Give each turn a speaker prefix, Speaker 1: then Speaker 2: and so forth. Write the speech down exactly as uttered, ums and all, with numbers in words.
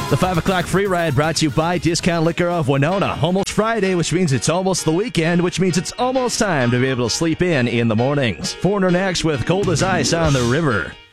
Speaker 1: The five o'clock free ride brought to you by Discount Liquor of Winona. Almost Friday, which means it's almost the weekend, which means it's almost time to be able to sleep in in the mornings. Foreigner next with Cold as Ice on the River.